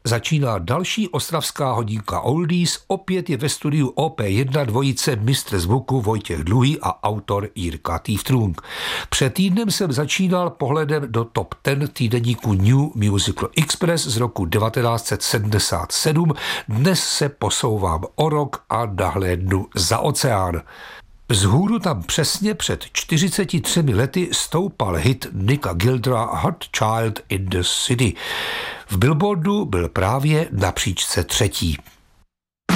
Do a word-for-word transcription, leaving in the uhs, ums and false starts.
Začíná další ostravská hodinka Oldies, opět je ve studiu O P jedna dvojice mistr zvuku Vojtěch Dluhý a autor Jirka Týftrung. Před týdnem jsem začínal pohledem do top deset týdeníku New Musical Express z roku devatenáct set sedmdesát sedm. Dnes se posouvám o rok a nahlédnu za oceán. Vzhůru tam přesně před čtyřiceti třemi lety stoupal hit Nicka Gildra Hot Child in the City. V Billboardu byl právě na příčce třetí.